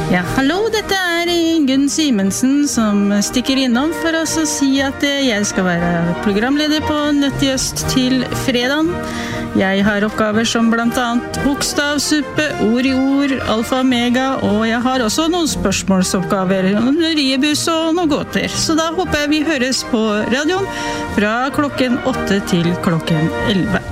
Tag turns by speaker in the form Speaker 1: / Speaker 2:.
Speaker 1: Ja, hallo, dette Ingunn Simensen som stikker innom for oss å si at jeg skal være programleder på Nødt i Øst til fredagen. Jeg har oppgaver som blant annet bokstavsuppe, ord i ord, alfa og mega, og jeg har også noen spørsmålsoppgaver, noen riebuss og noen gåter. Så da håper jeg vi høres på radioen fra klokken 8 til klokken 11.